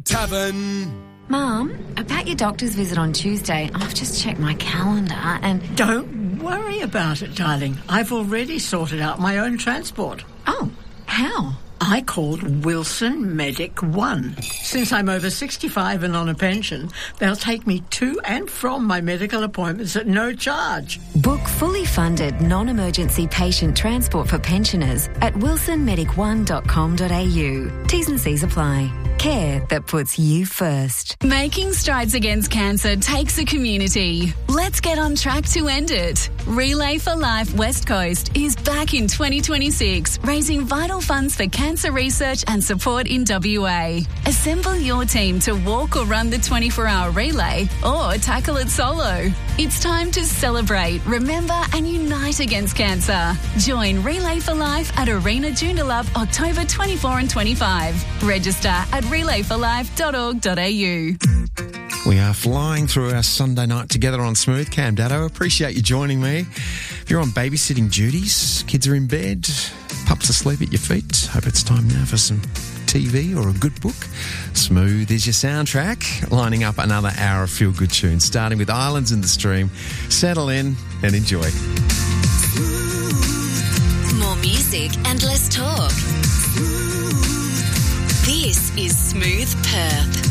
Tavern. Mum, about your doctor's visit on Tuesday, I've just checked my calendar and... Don't worry about it, darling. I've already sorted out my own transport. Oh, how? I called Wilson Medic One. Since I'm over 65 and on a pension, they'll take me to and from my medical appointments at no charge. Book fully funded non-emergency patient transport for pensioners at wilsonmedic1.com.au. T's and C's apply. Care that puts you first. Making strides against cancer takes a community. Let's get on track to end it. Relay for Life West Coast is back in 2026, raising vital funds for cancer research and support in WA. Assemble your team to walk or run the 24-hour relay or tackle it solo. It's time to celebrate, remember and unite against cancer. Join Relay for Life at Arena Joondalup October 24 and 25. Register at relayforlife.org.au. We are flying through our Sunday night together on Smooth. Cam Daddo, appreciate you joining me. If you're on babysitting duties, kids are in bed, pups asleep at your feet, hope it's time now for some TV or a good book. Smooth is your soundtrack, lining up another hour of feel-good tunes, starting with Islands in the Stream. Settle in and enjoy. More music and less talk. This is Smooth Perth.